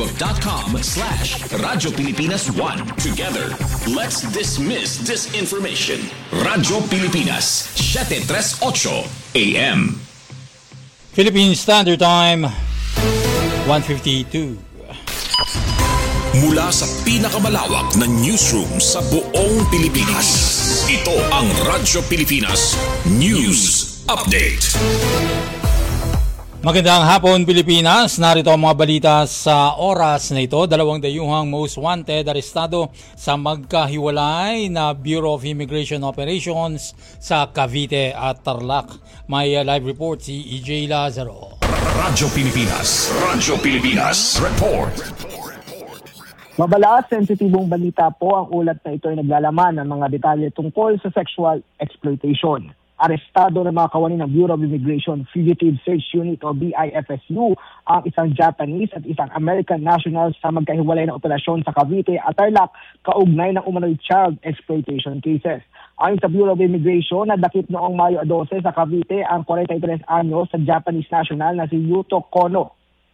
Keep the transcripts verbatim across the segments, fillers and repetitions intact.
facebook.com slash Radyo Pilipinas one. Together, let's dismiss disinformation. Radyo Pilipinas, seven thirty-eight A M. Philippine Standard Time, one fifty-two. Mula sa pinakamalawak na newsroom sa buong Pilipinas, ito ang Radyo Pilipinas News Update. Magandang hapon, Pilipinas. Narito ang mga balita sa oras na ito. Dalawang dayuhang most wanted arestado sa magkahiwalay na Bureau of Immigration Operations sa Cavite at Tarlac. May live report si E J Lazaro. Radyo Pilipinas, Radyo Pilipinas Report. Mabala, sensitibong balita po ang ulat na ito ay naglalaman ng mga detalye tungkol sa sexual exploitation. Arestado ng mga kawani ng Bureau of Immigration Fugitive Search Unit o B I F S U ang isang Japanese at isang American national sa magkahiwalay na operasyon sa Cavite at Tarlac kaugnay ng umano'y child exploitation cases. Ayon sa Bureau of Immigration, nadakip noong Mayo twelve sa Cavite ang forty-three anyos sa Japanese national na si Yuto Kono.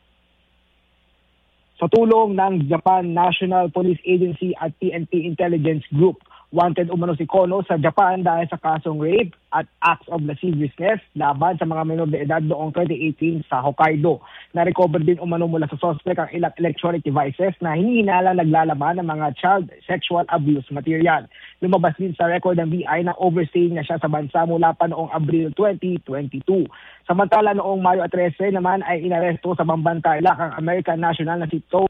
Sa tulong ng Japan National Police Agency at P N P Intelligence Group, wanted umano si Kono sa Japan dahil sa kasong rape at acts of lasciviousness laban sa mga minor de edad noong twenty eighteen sa Hokkaido. Na-recover din umano mula sa suspect ang ilang electronic devices na hinihinala naglalaman ng mga child sexual abuse material. Lumabas din sa record ng B I na overstaying na siya sa bansa mula pa noong Abril twenty twenty-two. Samantala noong Mayo thirteen naman ay inaresto sa Bambantarlac ang American national na si To.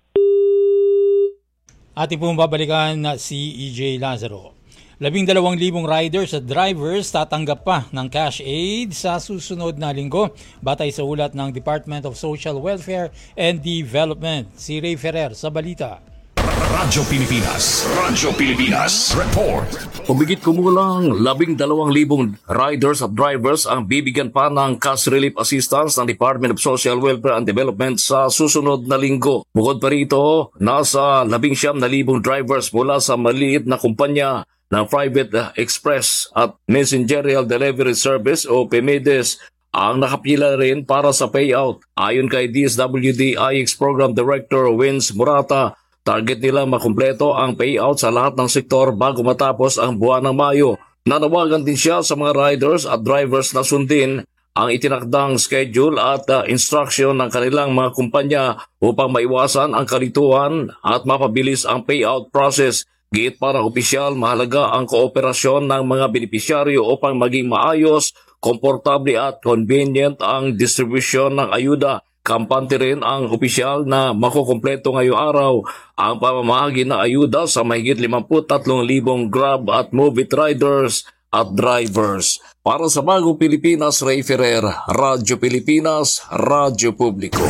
Ating pong babalikan na si E J Lazaro. Labing dalawang libong riders at drivers tatanggap pa ng cash aid sa susunod na linggo batay sa ulat ng Department of Social Welfare and Development. Si Ray Ferrer sa balita. Radyo Pilipinas, Radyo Pilipinas Report. Pumigit kumulang labing dalawang libong riders at drivers ang bibigyan pa ng cash relief assistance ng Department of Social Welfare and Development sa susunod na linggo. Bukod pa rito, nasa labing siyam na libong drivers mula sa maliit na kumpanya ng Private Express at Messengerial Delivery Service o P M E D E S ang nakapila rin para sa payout. Ayon kay D S W D I X Program Director Wins Murata, target nila makumpleto ang payout sa lahat ng sektor bago matapos ang buwan ng Mayo. Nanawagan din siya sa mga riders at drivers na sundin ang itinakdang schedule at uh, instruction ng kanilang mga kumpanya upang maiwasan ang kalituhan at mapabilis ang payout process. Giit para opisyal, mahalaga ang kooperasyon ng mga benepisyaryo upang maging maayos, komportable at convenient ang distribution ng ayuda. Kampante rin ang opisyal na makukumpleto ngayong araw ang pamamahagi ng ayuda sa mahigit fifty-three thousand Grab at Move It riders at drivers. Para sa Bagong Pilipinas, Ray Ferrer, Radyo Pilipinas, Radyo Publiko.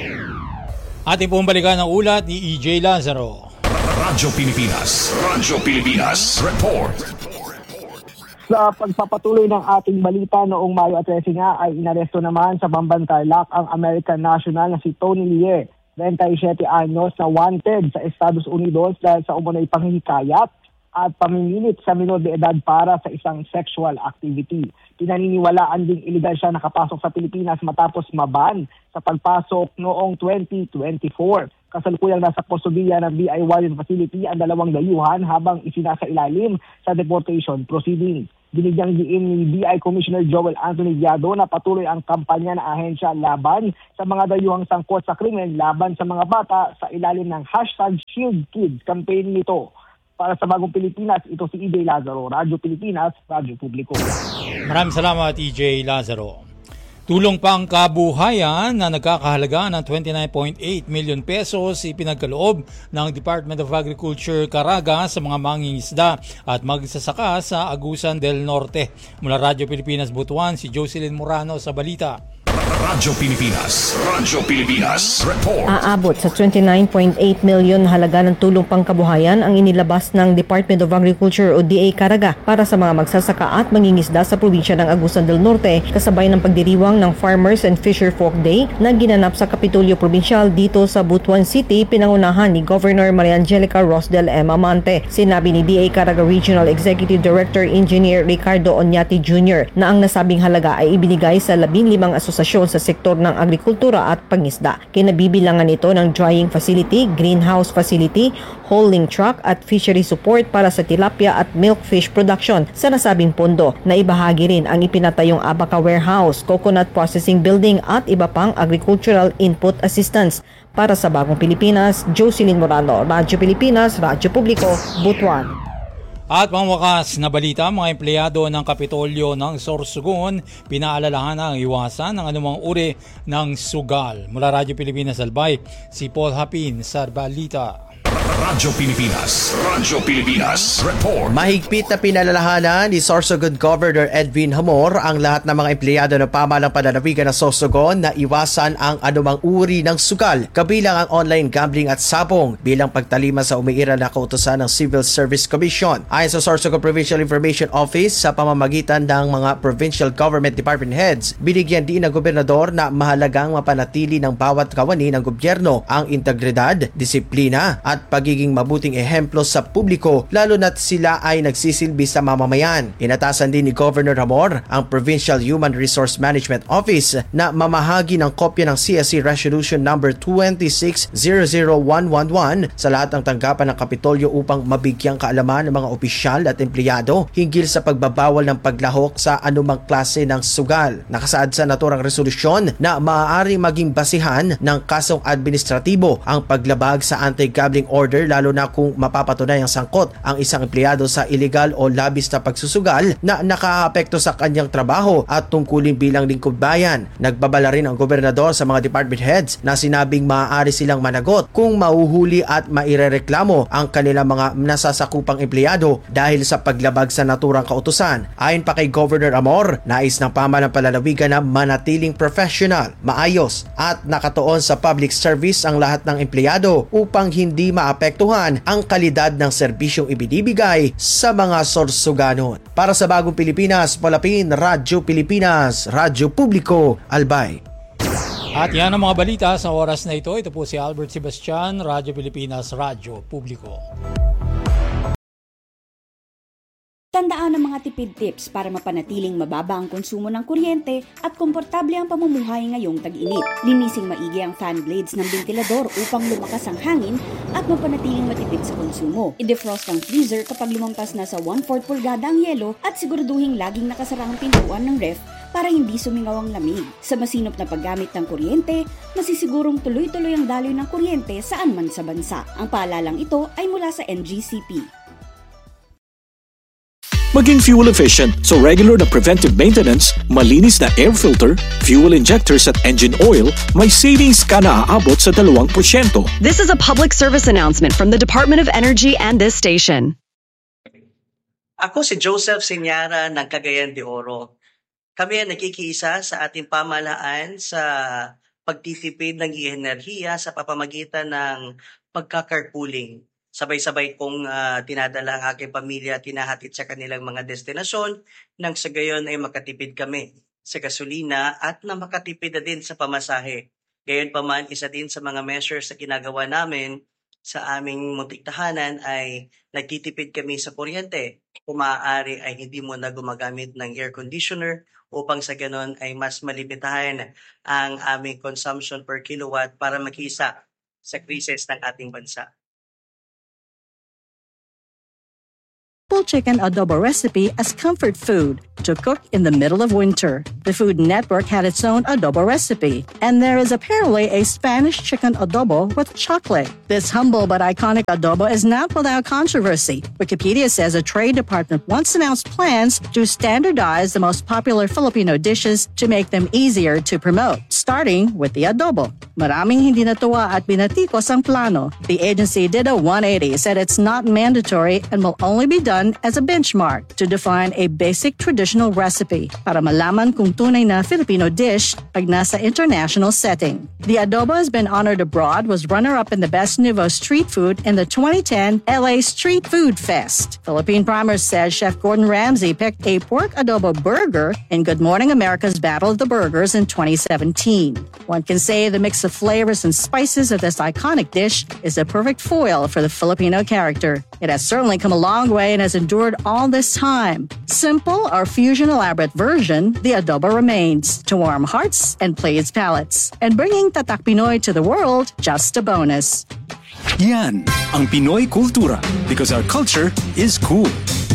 Ating pong balikan ang ulat ni E J Lazaro. Radyo Pilipinas, Radyo Pilipinas Report. Sa pagpapatuloy ng ating balita noong Mayo thirteen nga ay inaresto naman sa Bambantarlac ang American national na si Tony Lie, twenty-seven anyos na wanted sa Estados Unidos dahil sa umano'y panghihikayat at pamimilit sa minor de edad para sa isang sexual activity. Pinaniniwalaan ding iligal siya nakapasok sa Pilipinas matapos maban sa pagpasok noong twenty twenty-four. Kasalukuyang nasa kustodiya ng B I Warren Facility ang dalawang dayuhan habang isinasailalim sa deportation proceedings. Binigyang diin ni B I Commissioner Joel Anthony Viado na patuloy ang kampanya ng ahensya laban sa mga dayuhang sangkot sa krimen laban sa mga bata sa ilalim ng hashtag Shield Kids campaign nito. Para sa Bagong Pilipinas, ito si E J Lazaro, Radyo Pilipinas, Radyo Publiko. Maraming salamat, E J Lazaro. Tulong pang kabuhayan na nagkakahalaga ng twenty-nine point eight million pesos ipinagkaloob ng Department of Agriculture Caraga sa mga mangingisda at magsasaka sa Agusan del Norte. Mula Radyo Pilipinas Butuan, si Jocelyn Morano sa balita. Radyo Pilipinas, Radyo Pilipinas Report. Aabot sa twenty-nine point eight million halaga ng tulong pangkabuhayan ang inilabas ng Department of Agriculture o D A Caraga para sa mga magsasaka at mangingisda sa probinsya ng Agusan del Norte kasabay ng pagdiriwang ng Farmers and Fisher Folk Day na ginanap sa Kapitolyo Provincial dito sa Butuan City, pinangunahan ni Governor Maria Angelica Rosdel M. Amante. Sinabi ni D A Caraga Regional Executive Director Engineer Ricardo Oñati Junior na ang nasabing halaga ay ibinigay sa labing limang asosasyon importasyon sa sektor ng agrikultura at pangisda. Kinabibilangan ito ng drying facility, greenhouse facility, holding truck at fishery support para sa tilapia at milkfish production sa nasabing pondo. Naibahagi rin ang ipinatayong Abaca Warehouse, coconut processing building at iba pang agricultural input assistance. Para sa Bagong Pilipinas, Jocelyn Morano, Radyo Pilipinas, Radyo Publiko, Butuan. At pangwakas na balita, mga empleyado ng Kapitolyo ng Sorsogon pinaalalahan ang iwasan ng anumang uri ng sugal. Mula Radyo Pilipinas Albay, si Paul Hapin sa balita. Radyo Pilipinas, Radyo Pilipinas, report. Mahigpit na pinalalahanan ni Sorsogon Governor Edwin Hamor ang lahat ng mga empleyado ng pamahalang panlalawigan ng Sorsogon na iwasan ang anumang uri ng sugal, kabilang ang online gambling at sabong bilang pagtalima sa umiiral na kautusan ng Civil Service Commission. Ayon sa Sorsogon Provincial Information Office, sa pamamagitan ng mga Provincial Government Department Heads, binigyan din ng gobernador na mahalagang mapanatili ng bawat kawani ng gobyerno ang integridad, disiplina at pagiging mabuting ehemplo sa publiko, lalo na't sila ay nagsisilbi sa mamamayan. Inatasan din ni Governor Hamor ang Provincial Human Resource Management Office na mamahagi ng kopya ng C S C Resolution number twenty-six zero zero one one one sa lahat ng tanggapan ng Kapitolyo upang mabigyang kaalaman ng mga opisyal at empleyado hinggil sa pagbabawal ng paglahok sa anumang klase ng sugal. Nakasaad sa naturang resolusyon na maaaring maging basihan ng kasong administratibo ang paglabag sa anti-gambling order, lalo na kung mapapatunayang sangkot ang isang empleyado sa illegal o labis na pagsusugal na nakaaapekto sa kanyang trabaho at tungkulin bilang lingkod bayan. Nagbabala rin ang gobernador sa mga department heads na sinabing maaari silang managot kung mauhuli at mairereklamo ang kanilang mga nasasakupang empleyado dahil sa paglabag sa naturang kautusan. Ayon pa kay Governor Amor, nais ng pamahalang panlalawigan na manatiling professional, maayos at nakatuon sa public service ang lahat ng empleyado upang hindi maapektuhan ang kalidad ng serbisyong ibinibigay sa mga Sorsoganon. Para sa Bagong Pilipinas, Palapin, Radyo Pilipinas, Radyo Publiko, Albay. At yan ang mga balita sa oras na ito. Ito po si Albert Sebastian, Radyo Pilipinas, Radyo Publiko. Tandaan ang mga tipid tips para mapanatiling mababa ang konsumo ng kuryente at komportable ang pamumuhay ngayong tag-init. Linising maigi ang fan blades ng ventilador upang lumakas ang hangin at mapanatiling matipid sa konsumo. I-defrost ang freezer kapag lumampas na sa one-fourth pulgada ang yelo at siguraduhin laging nakasara ang pintuan ng ref para hindi sumingaw ang lamig. Sa masinop na paggamit ng kuryente, masisigurong tuloy-tuloy ang daloy ng kuryente saan man sa bansa. Ang paalalang ito ay mula sa N G C P. Maging fuel efficient, so regular na preventive maintenance, malinis na air filter, fuel injectors at engine oil, may savings ka na aabot sa dalawang porsyento. This is a public service announcement from the Department of Energy and this station. Ako si Joseph Senyara ng Cagayan de Oro. Kami ay nakikiisa sa ating pamahalaan sa pagtitipid ng enerhiya sa pamamagitan ng pagka-carpooling. Sabay-sabay kong uh, tinadala ang aking pamilya at tinahatid sa kanilang mga destinasyon nang sa gayon ay makatipid kami sa gasolina at na makatipid na din sa pamasahe. Gayon pa man, isa din sa mga measures na ginagawa namin sa aming muntik tahanan ay nagtitipid kami sa kuryente. Kung maaari ay hindi mo na gumagamit ng air conditioner upang sa ganon ay mas malimitahan ang aming consumption per kilowatt para makisa sa krisis ng ating bansa. Chicken adobo recipe as comfort food to cook in the middle of winter. The Food Network had its own adobo recipe, and there is apparently a Spanish chicken adobo with chocolate. This humble but iconic adobo is not without controversy. Wikipedia says a Trade Department once announced plans to standardize the most popular Filipino dishes to make them easier to promote, starting with the adobo. Maraming hindi natuwa at binatikos ang plano. The agency did a one eighty, said it's not mandatory and will only be done as a benchmark to define a basic traditional recipe para malaman kung tunay na Filipino dish pag nasa international setting. The adobo has been honored abroad, was runner-up in the Best Nouveau Street Food in the twenty ten L A Street Food Fest. Philippine Primers says Chef Gordon Ramsay picked a pork adobo burger in Good Morning America's Battle of the Burgers in twenty seventeen. One can say the mix of flavors and spices of this iconic dish is a perfect foil for the Filipino character. It has certainly come a long way and has endured all this time. Simple or fusion elaborate version, the adobo remains to warm hearts and please palates. And bringing Tatak Pinoy to the world, just a bonus. Yan ang Pinoy kultura because our culture is cool.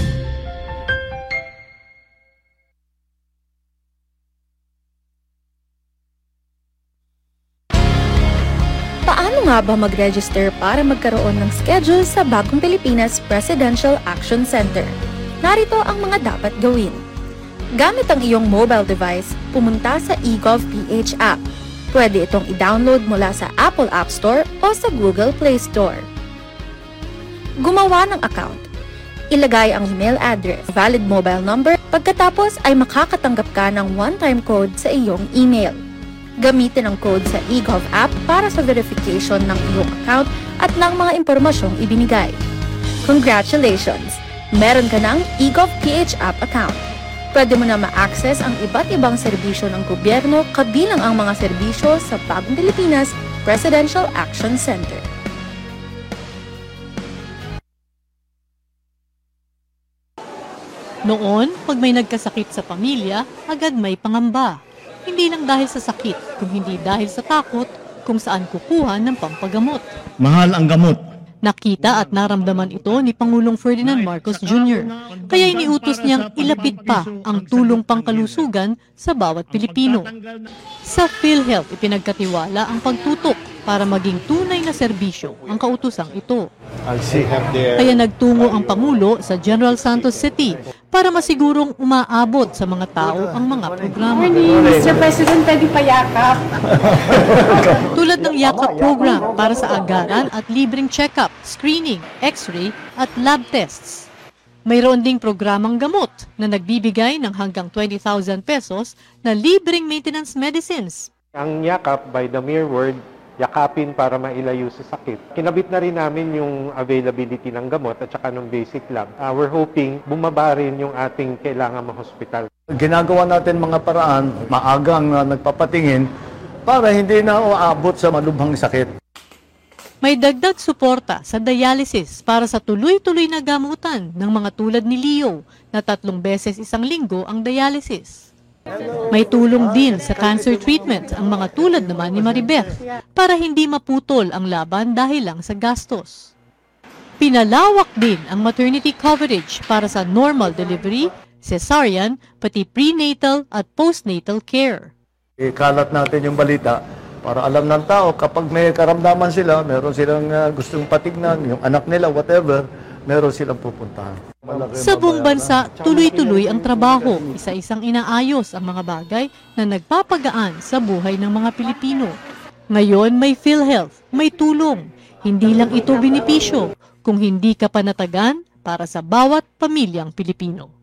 Paano nga ba mag-register para magkaroon ng schedule sa Bagong Pilipinas Presidential Action Center? Narito ang mga dapat gawin. Gamit ang iyong mobile device, pumunta sa eGovPH app. Pwede itong i-download mula sa Apple App Store o sa Google Play Store. Gumawa ng account. Ilagay ang email address, valid mobile number, pagkatapos ay makakatanggap ka ng one-time code sa iyong email. Gamitin ang code sa eGov app para sa verification ng iyong account at ng mga impormasyong ibinigay. Congratulations! Meron ka ng eGovPH app account. Pwede mo na ma-access ang iba't ibang serbisyo ng gobyerno kabilang ang mga serbisyo sa Bagong Pilipinas Presidential Action Center. Noon, pag may nagkasakit sa pamilya, agad may pangamba. Hindi lang dahil sa sakit, kung hindi dahil sa takot kung saan kukuha ng pampagamot. Mahal ang gamot. Nakita at naramdaman ito ni Pangulong Ferdinand Marcos Junior Kaya iniutos niyang ilapit pa ang tulong pangkalusugan sa bawat Pilipino. Sa PhilHealth, ipinagkatiwala ang pagtutok para maging tunay na serbisyo ang kautusang ito. Kaya nagtungo ang Pangulo sa General Santos City para masigurong umaabot sa mga tao ang mga programa. mister President, pwede pa yakap. Tulad ng yakap program para sa agaran at libreng check-up, screening, x-ray at lab tests. Mayroon ding programang gamot na nagbibigay ng hanggang twenty thousand pesos na libreng maintenance medicines. Ang yakap, by the mere word, yakapin para mailayo sa sakit. Kinabit na rin namin yung availability ng gamot at saka ng basic lab. Uh, we're hoping bumaba rin yung ating kailangan ma-hospital. Ginagawa natin mga paraan, maagang uh, nagpapatingin para hindi na uabot sa malubhang sakit. May dagdag suporta sa dialysis para sa tuloy-tuloy na gamutan ng mga tulad ni Leo na tatlong beses isang linggo ang dialysis. May tulong din sa cancer treatment ang mga tulad naman ni Maribeth para hindi maputol ang laban dahil lang sa gastos. Pinalawak din ang maternity coverage para sa normal delivery, cesarean, pati prenatal at postnatal care. Ikalat natin yung balita para alam ng tao kapag may karamdaman sila, meron silang uh, gustong patignan, yung anak nila, whatever, meron silang pupuntahan. Sa buong bansa, tuloy-tuloy ang trabaho. Isa-isang inaayos ang mga bagay na nagpapagaan sa buhay ng mga Pilipino. Ngayon may PhilHealth, may tulong. Hindi lang ito benepisyo, kung hindi ka panatagan para sa bawat pamilyang Pilipino.